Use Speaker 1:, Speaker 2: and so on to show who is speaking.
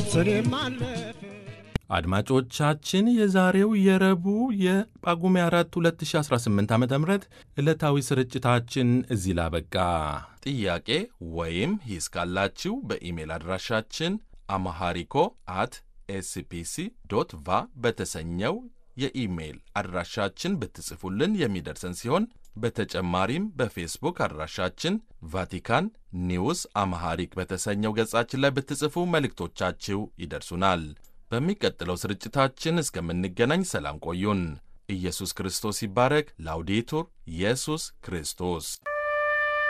Speaker 1: ሰኔም አለፈ።
Speaker 2: አድማጮቻችን የዛሬው የረቡዕ የጳጉሜ 4 2018 ዓ.ም ዕለታዊ ስርጭታችን እዚህ ላበቃ። ጥያቄ ወይም ሂስ ካላችሁ በኢሜል አድራሻችን amharico@spc.va በተሰኘው የኢሜል አድራሻችን ብትጽፉልን የሚደርሰን ሲሆን በተጨማሪም በፌስቡክ አድራሻችን ቫቲካን ኒውስ አምሃሪክ በተሰኘው ገጻችን ላይ ብትጽፉ መልእክቶቻችሁ ይደርሱናል። በሚቀጥለው ስርጭታችን እስከምንገናኝ ሰላም ቆዩን። ኢየሱስ ክርስቶስ ይባረክ። ላውዴቱር ኢየሱስ ክርስቶስ